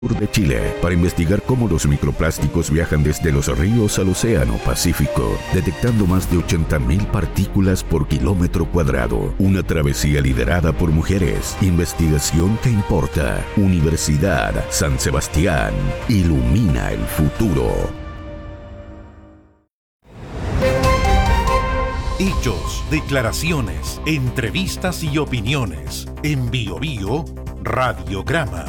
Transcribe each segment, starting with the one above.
sur de Chile para investigar cómo los microplásticos viajan desde los ríos al océano Pacífico, detectando más de 80.000 partículas por kilómetro cuadrado. Una travesía liderada por mujeres. Investigación que importa. Universidad San Sebastián. Ilumina el futuro. Hechos, declaraciones, entrevistas y opiniones. En BioBio, Radiograma.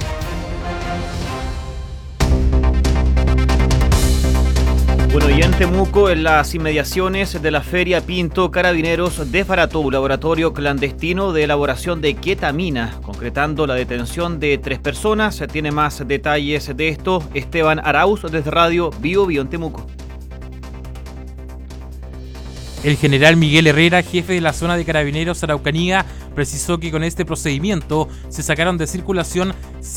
Bueno, y en Temuco, en las inmediaciones de la Feria Pinto, Carabineros desbarató un laboratorio clandestino de elaboración de ketamina, concretando la detención de 3 personas. Tiene más detalles de esto Esteban Arauz desde Radio BioBio en Temuco. El general Miguel Herrera, jefe de la zona de Carabineros Araucanía, precisó que con este procedimiento se sacaron de circulación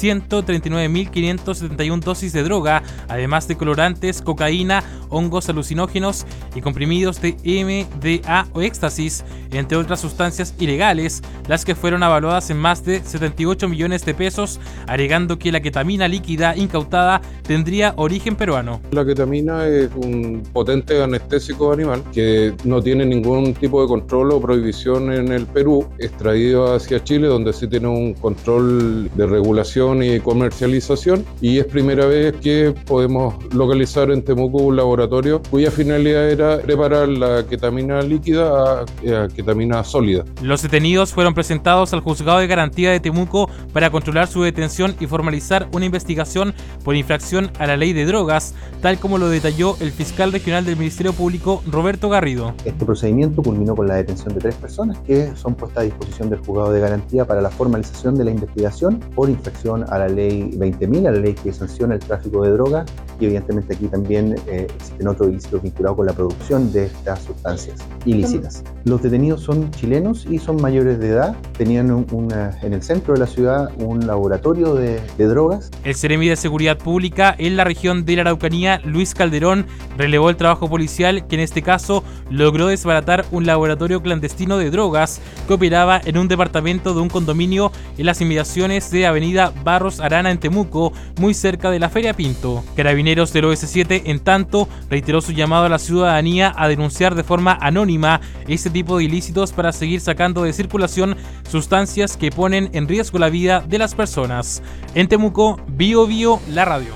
139.571 dosis de droga, además de colorantes, cocaína, hongos alucinógenos y comprimidos de MDA o éxtasis, entre otras sustancias ilegales, las que fueron avaluadas en más de 78 millones de pesos, agregando que la ketamina líquida incautada tendría origen peruano. La ketamina es un potente anestésico animal que no tiene ningún tipo de control o prohibición en el Perú, extraído hacia Chile, donde sí tiene un control de regulación y comercialización, y es primera vez que podemos localizar en Temuco un laboratorio cuya finalidad era preparar la ketamina líquida a ketamina sólida. Los detenidos fueron presentados al Juzgado de Garantía de Temuco para controlar su detención y formalizar una investigación por infracción a la ley de drogas, tal como lo detalló el fiscal regional del Ministerio Público, Roberto Garrido. Este procedimiento culminó con la detención de 3 personas que son puestas a disposición del Juzgado de Garantía para la formalización de la investigación por infracción a la ley 20.000, a la ley que sanciona el tráfico de drogas, y evidentemente aquí también existen otros ilícitos vinculados con la producción de estas sustancias ilícitas. Los detenidos son chilenos y son mayores de edad, tenían en el centro de la ciudad un laboratorio de drogas. El Seremi de Seguridad Pública en la región de la Araucanía, Luis Calderón, relevó el trabajo policial que en este caso logró desbaratar un laboratorio clandestino de drogas que operaba en un departamento de un condominio en las inmediaciones de Avenida Barros Arana en Temuco, muy cerca de la Feria Pinto. Carabineros del OS7, en tanto, reiteró su llamado a la ciudadanía a denunciar de forma anónima este tipo de ilícitos para seguir sacando de circulación sustancias que ponen en riesgo la vida de las personas. En Temuco, BioBio, la radio.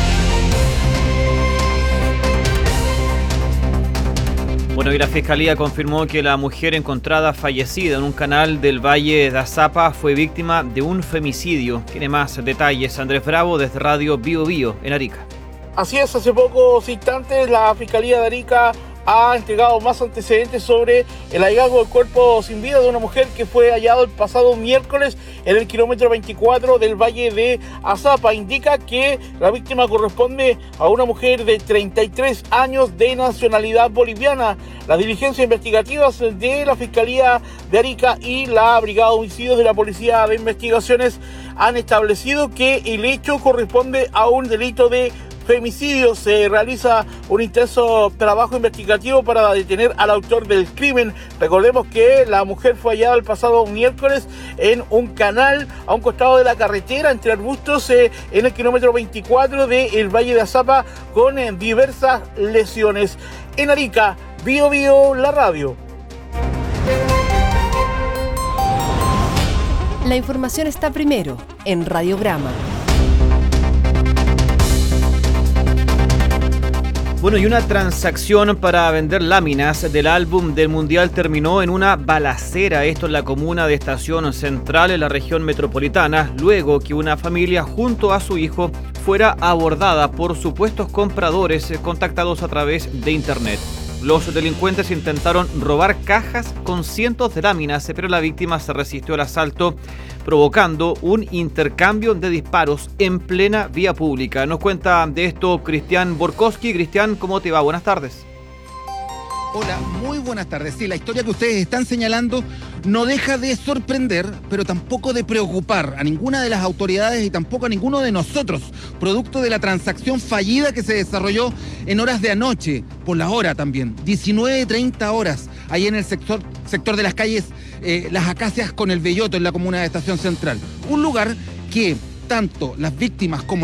Bueno, y la Fiscalía confirmó que la mujer encontrada fallecida en un canal del Valle de Azapa fue víctima de un femicidio. Tiene más detalles Andrés Bravo desde Radio BioBio en Arica. Así es, hace pocos instantes la Fiscalía de Arica ha entregado más antecedentes sobre el hallazgo del cuerpo sin vida de una mujer que fue hallado el pasado miércoles en el kilómetro 24 del Valle de Azapa. Indica que la víctima corresponde a una mujer de 33 años de nacionalidad boliviana. Las diligencias investigativas de la Fiscalía de Arica y la Brigada de Homicidios de la Policía de Investigaciones han establecido que el hecho corresponde a un delito de femicidio. Se realiza un intenso trabajo investigativo para detener al autor del crimen. Recordemos que la mujer fue hallada el pasado miércoles en un canal a un costado de la carretera entre arbustos en el kilómetro 24 del Valle de Azapa con diversas lesiones. En Arica, BioBio, la radio. La información está primero en Radiograma. Bueno, y una transacción para vender láminas del álbum del Mundial terminó en una balacera, esto en la comuna de Estación Central, en la región metropolitana, luego que una familia junto a su hijo fuera abordada por supuestos compradores contactados a través de internet. Los delincuentes intentaron robar cajas con cientos de láminas, pero la víctima se resistió al asalto, provocando un intercambio de disparos en plena vía pública. Nos cuenta de esto Cristian Borkowski. Cristian, ¿cómo te va? Buenas tardes. Hola, muy buenas tardes. Sí, la historia que ustedes están señalando no deja de sorprender, pero tampoco de preocupar a ninguna de las autoridades y tampoco a ninguno de nosotros, producto de la transacción fallida que se desarrolló en horas de anoche, por la hora también, 19:30 horas, ahí en el sector de las calles Las Acacias con el Belloto, en la comuna de Estación Central. Un lugar que tanto las víctimas como